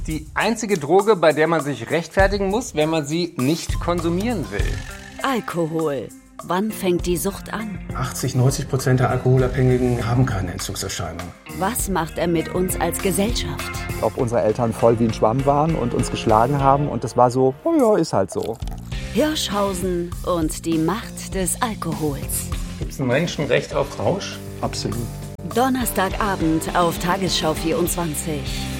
die einzige Droge, bei der man sich rechtfertigen muss, wenn man sie nicht konsumieren will. Alkohol. Wann fängt die Sucht an? 80-90% der Alkoholabhängigen haben keine Entzugserscheinungen. Was macht er mit uns als Gesellschaft? Ob unsere Eltern voll wie ein Schwamm waren und uns geschlagen haben und das war so, oh ja, ist halt so. Hirschhausen und die Macht des Alkohols. Gibt es ein Menschenrecht auf Rausch? Absolut. Donnerstagabend auf Tagesschau 24.